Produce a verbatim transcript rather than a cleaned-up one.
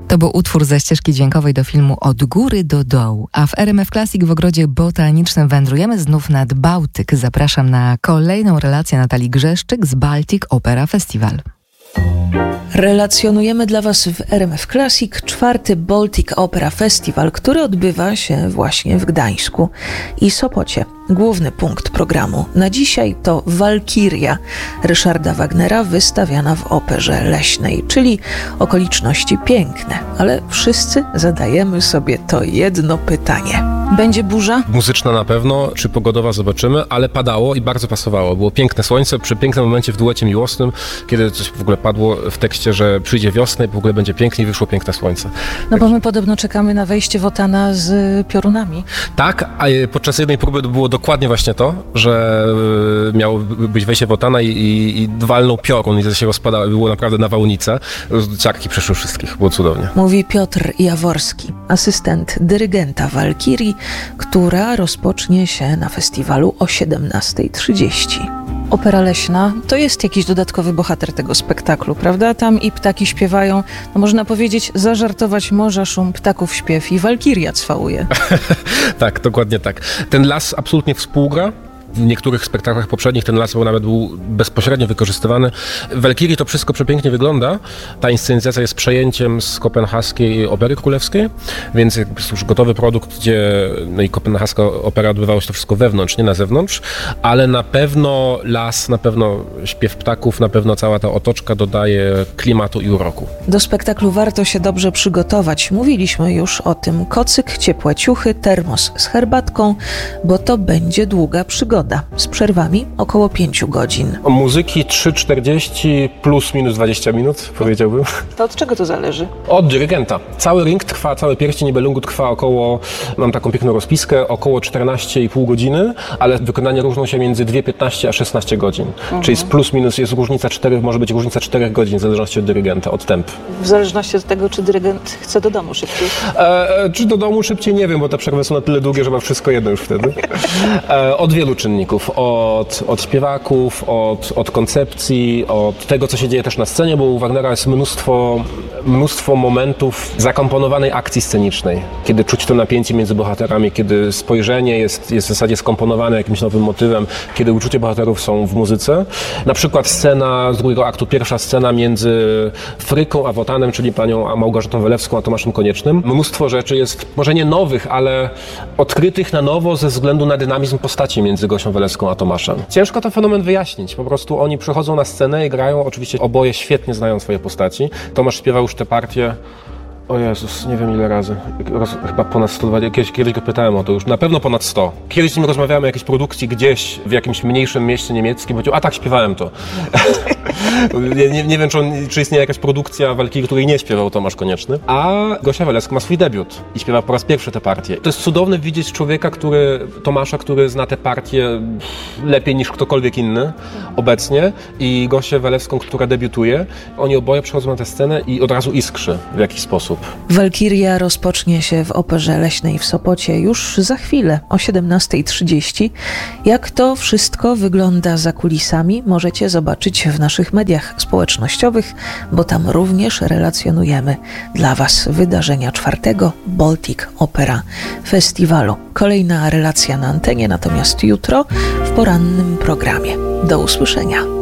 To był utwór ze ścieżki dźwiękowej do filmu Od góry do dołu. A w R M F Classic w ogrodzie botanicznym wędrujemy znów nad Bałtyk. Zapraszam na kolejną relację Natalii Grzeszczyk z Baltic Opera Festival. Relacjonujemy dla Was w R M F Classic czwarty Baltic Opera Festival, który odbywa się właśnie w Gdańsku i Sopocie. Główny punkt programu na dzisiaj to Walkiria Ryszarda Wagnera wystawiana w Operze Leśnej, czyli okoliczności piękne. Ale wszyscy zadajemy sobie to jedno pytanie. Będzie burza? Muzyczna na pewno, czy pogodowa zobaczymy, ale padało i bardzo pasowało. Było piękne słońce przy pięknym momencie w duecie miłosnym, kiedy coś w ogóle padło w tekście, że przyjdzie wiosna i w ogóle będzie pięknie i wyszło piękne słońce. No bo my podobno czekamy na wejście Wotana z piorunami. Tak, a podczas jednej próby było dokładnie właśnie to, że miało być wejście Wotana i, i, i walnął piorun i się rozpadały. Było naprawdę nawałnice. Ciarki przeszły wszystkich. Było cudownie. Mówi Piotr Jaworski, asystent dyrygenta Walkirii, która rozpocznie się na festiwalu o siedemnasta trzydzieści. Opera Leśna to jest jakiś dodatkowy bohater tego spektaklu, prawda? Tam i ptaki śpiewają, no można powiedzieć, zażartować morza, szum ptaków, śpiew i walkiria cwałuje. Tak, dokładnie tak. Ten las absolutnie współgra. W niektórych spektaklach poprzednich ten las nawet był bezpośrednio wykorzystywany. W Walkirii to wszystko przepięknie wygląda. Ta inscenizacja jest przejęciem z kopenhaskiej Opery Królewskiej, więc jest już gotowy produkt, gdzie no i kopenhaska opera odbywało się to wszystko wewnątrz, nie na zewnątrz, ale na pewno las, na pewno śpiew ptaków, na pewno cała ta otoczka dodaje klimatu i uroku. Do spektaklu warto się dobrze przygotować. Mówiliśmy już o tym. Kocyk, ciepłe ciuchy, termos z herbatką, bo to będzie długa przygoda. Z przerwami około pięciu godzin. O muzyki trzy czterdzieści plus minus dwadzieścia minut, powiedziałbym. To od czego to zależy? Od dyrygenta. Cały ring trwa, cały pierścień Nibelungu trwa około, mam taką piękną rozpiskę, około czternaście i pół godziny, ale wykonania różnią się między dwie piętnaście a szesnaście godzin. Mhm. Czyli z plus minus jest różnica czterech, może być różnica czterech godzin w zależności od dyrygenta, od temp. W zależności od tego, czy dyrygent chce do domu szybciej? E, czy do domu szybciej, nie wiem, bo te przerwy są na tyle długie, że ma wszystko jedno już wtedy. E, od wielu czynników. Od, od śpiewaków, od, od koncepcji, od tego, co się dzieje też na scenie, bo u Wagnera jest mnóstwo, mnóstwo momentów zakomponowanej akcji scenicznej, kiedy czuć to napięcie między bohaterami, kiedy spojrzenie jest, jest w zasadzie skomponowane jakimś nowym motywem, kiedy uczucie bohaterów są w muzyce. Na przykład scena z drugiego aktu, pierwsza scena między Fryką a Wotanem, czyli panią Małgorzatą Welewską a Tomaszem Koniecznym. Mnóstwo rzeczy jest, może nie nowych, ale odkrytych na nowo ze względu na dynamizm postaci między Gosią Welewską a Tomaszem. Ciężko ten fenomen wyjaśnić. Po prostu oni przychodzą na scenę i grają, oczywiście oboje świetnie znają swoje postaci. Tomasz śpiewał już te partie, o Jezus, nie wiem ile razy, Roz, chyba ponad sto dwadzieścia, kiedyś, kiedyś go pytałem o to już, na pewno ponad sto. Kiedyś z nim rozmawiałem o jakiejś produkcji gdzieś w jakimś mniejszym mieście niemieckim, powiedział, a tak, śpiewałem to. nie, nie, nie wiem, czy, on, czy istnieje jakaś produkcja Walkirii, której nie śpiewał Tomasz Konieczny, a Gosia Welewska ma swój debiut i śpiewa po raz pierwszy te partie. To jest cudowne widzieć człowieka, który, Tomasza, który zna te partie lepiej niż ktokolwiek inny obecnie i Gosię Welewską, która debiutuje. Oni oboje przychodzą na tę scenę i od razu iskrzy w jakiś sposób. Walkiria rozpocznie się w Operze Leśnej w Sopocie już za chwilę o siedemnasta trzydzieści. Jak to wszystko wygląda za kulisami, możecie zobaczyć w naszych mediach społecznościowych, bo tam również relacjonujemy dla Was wydarzenia czwartego Baltic Opera Festiwalu. Kolejna relacja na antenie, natomiast jutro w porannym programie. Do usłyszenia.